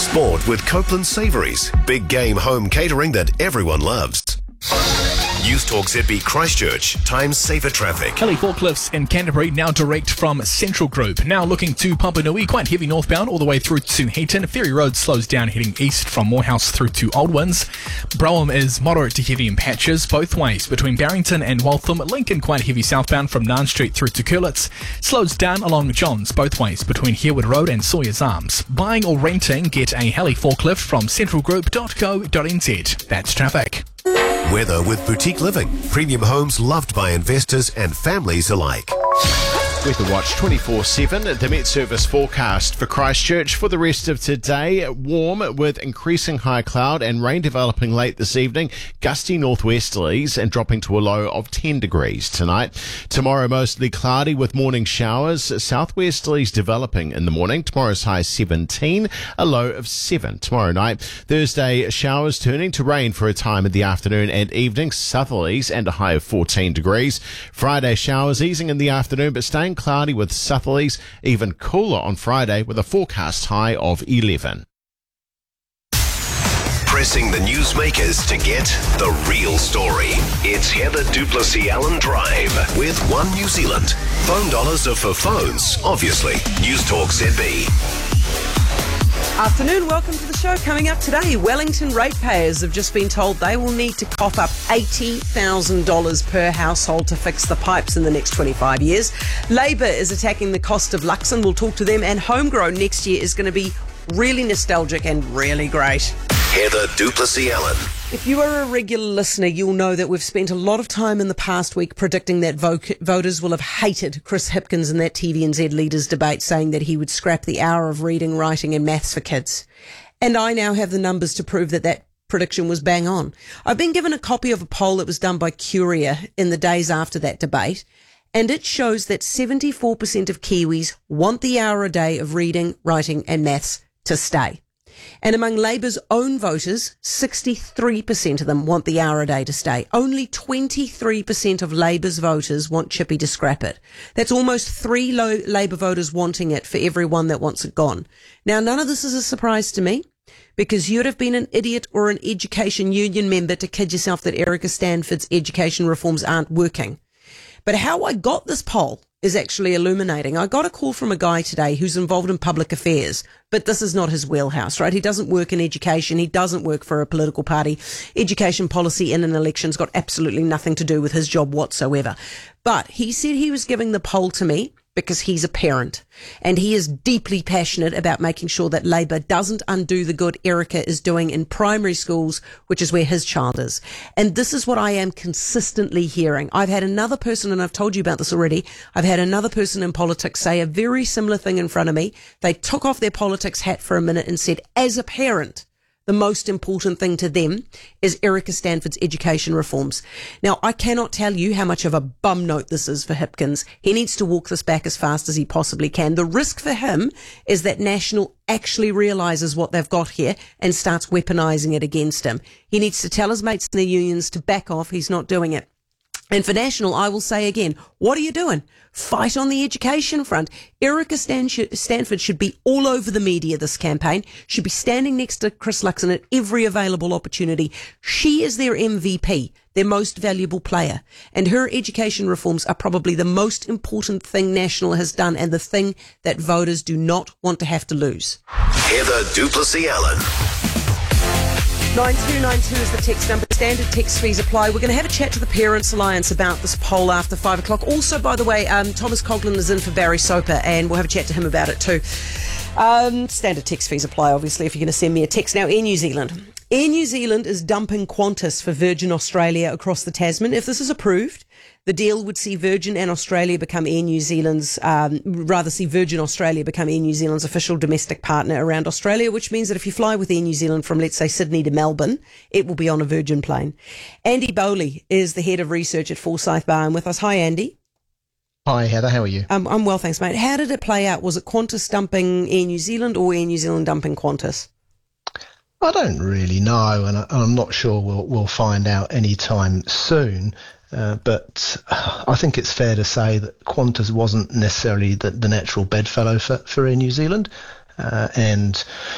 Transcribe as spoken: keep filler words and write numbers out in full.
Sport with Copeland Savouries. Big game home catering that everyone loves. News Talk Z B Christchurch. Time saver traffic. Heli forklifts in Canterbury now direct from Central Group. Now looking to Papanui, quite heavy northbound all the way through to Heaton. Ferry Road slows down heading east from Morehouse through to Old Winds. Brougham is moderate to heavy in patches both ways between Barrington and Waltham. Lincoln quite heavy southbound from Narn Street through to Curlitz. Slows down along Johns both ways between Herwood Road and Sawyer's Arms. Buying or renting, get a heli forklift from central group dot co dot n z. That's traffic. Weather with Boutique Living. Premium homes loved by investors and families alike. Weather Watch twenty-four seven, the Met Service forecast for Christchurch for the rest of today. Warm with increasing high cloud and rain developing late this evening. Gusty northwesterlies and dropping to a low of ten degrees tonight. Tomorrow mostly cloudy with morning showers. Southwesterlies developing in the morning. Tomorrow's high seventeen, a low of seven tomorrow night. Thursday showers turning to rain for a time in the afternoon and evening. Southerlies and a high of fourteen degrees. Friday showers easing in the afternoon but staying cloudy with southerlies, even cooler on Friday with a forecast high of eleven. Pressing the newsmakers to get the real story. It's Heather Duplessis-Allen Drive with One New Zealand. Phone dollars are for phones, obviously. News Talk Z B. Afternoon, welcome to the show. Coming up today, Wellington ratepayers have just been told they will need to cough up eighty thousand dollars per household to fix the pipes in the next twenty-five years. Labor is attacking the cost of Luxon. We'll talk to them. And Homegrown next year is going to be really nostalgic and really great. Heather Duplessis-Allen. If you are a regular listener, you'll know that we've spent a lot of time in the past week predicting that vo- voters will have hated Chris Hipkins in that T V N Z Leaders debate, saying that he would scrap the hour of reading, writing and maths for kids. And I now have the numbers to prove that that prediction was bang on. I've been given a copy of a poll that was done by Curia in the days after that debate, and it shows that seventy-four percent of Kiwis want the hour a day of reading, writing and maths to stay. And among Labour's own voters, sixty-three percent of them want the hour a day to stay. Only twenty-three percent of Labour's voters want Chippy to scrap it. That's almost three low Labour voters wanting it for every one that wants it gone. Now, none of this is a surprise to me, because you'd have been an idiot or an education union member to kid yourself that Erica Stanford's education reforms aren't working. But how I got this poll is actually illuminating. I got a call from a guy today who's involved in public affairs, but this is not his wheelhouse, right? He doesn't work in education. He doesn't work for a political party. Education policy in an election's got absolutely nothing to do with his job whatsoever. But he said he was giving the poll to me because he's a parent and he is deeply passionate about making sure that Labor doesn't undo the good Erica is doing in primary schools, which is where his child is. And this is what I am consistently hearing. I've had another person, and I've told you about this already, I've had another person in politics say a very similar thing in front of me. They took off their politics hat for a minute and said, as a parent, the most important thing to them is Erica Stanford's education reforms. Now, I cannot tell you how much of a bum note this is for Hipkins. He needs to walk this back as fast as he possibly can. The risk for him is that National actually realises what they've got here and starts weaponising it against him. He needs to tell his mates in the unions to back off. He's not doing it. And for National, I will say again, what are you doing? Fight on the education front. Erica Stan- Stanford should be all over the media this campaign, should be standing next to Chris Luxon at every available opportunity. She is their M V P, their most valuable player. And her education reforms are probably the most important thing National has done and the thing that voters do not want to have to lose. Heather Duplessis-Allen. nine two nine two is the text number. Standard text fees apply. We're going to have a chat to the Parents Alliance about this poll after five o'clock. Also, by the way, um, Thomas Coughlin is in for Barry Soper, and we'll have a chat to him about it too. Um, standard text fees apply, obviously, if you're going to send me a text. Now, Air New Zealand. Air New Zealand is dumping Qantas for Virgin Australia across the Tasman. If this is approved, the deal would see Virgin and Australia become Air New Zealand's, um, rather see Virgin Australia become Air New Zealand's official domestic partner around Australia, which means that if you fly with Air New Zealand from, let's say, Sydney to Melbourne, it will be on a Virgin plane. Andy Bowley is the head of research at Forsyth Barr and with us. Hi, Andy. Hi, Heather. How are you? Um, I'm well, thanks, mate. How did it play out? Was it Qantas dumping Air New Zealand or Air New Zealand dumping Qantas? I don't really know, and I, I'm not sure we'll, we'll find out anytime soon. Uh, but I think it's fair to say that Qantas wasn't necessarily the, the natural bedfellow for, for Air New Zealand. Uh, and